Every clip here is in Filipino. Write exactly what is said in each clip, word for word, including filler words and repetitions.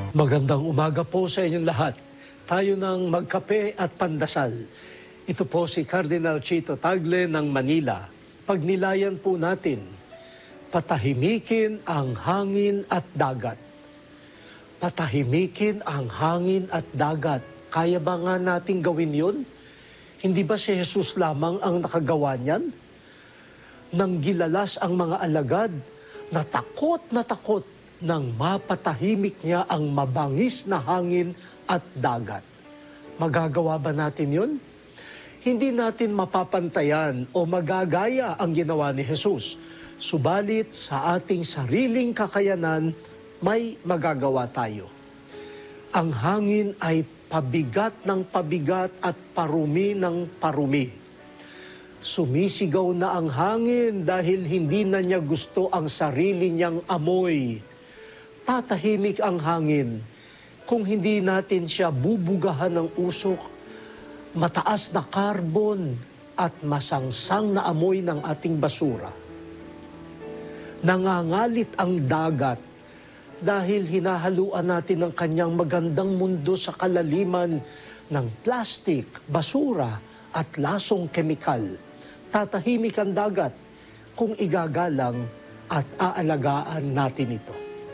Magandang umaga po sa inyong lahat. Tayo ng magkape at pandasal. Ito po si Cardinal Chito Tagle ng Manila. Pagnilayan po natin, patahimikin ang hangin at dagat. Patahimikin ang hangin at dagat. Kaya ba nga nating gawin yun? Hindi ba si Jesus lamang ang nakagawa niyan? Nang gilalas ang mga alagad, natakot na takot nang mapatahimik niya ang mabangis na hangin at dagat. Magagawa ba natin yun? Hindi natin mapapantayan o magagaya ang ginawa ni Jesus. Subalit sa ating sariling kakayanan, may magagawa tayo. Ang hangin ay pabigat ng pabigat at parumi ng parumi. Sumisigaw na ang hangin dahil hindi na niya gusto ang sarili niyang amoy. Tatahimik ang hangin kung hindi natin siya bubugahan ng usok, mataas na karbon at masangsang na amoy ng ating basura. Nangangalit ang dagat dahil hinahaluan natin ang kanyang magandang mundo sa kalaliman ng plastik, basura at lasong kemikal. Tatahimik ang dagat kung igagalang at aalagaan natin ito.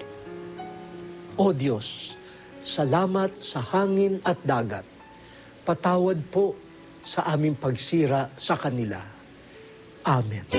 O Diyos, salamat sa hangin at dagat. Patawad po sa aming pagsira sa kanila. Amen.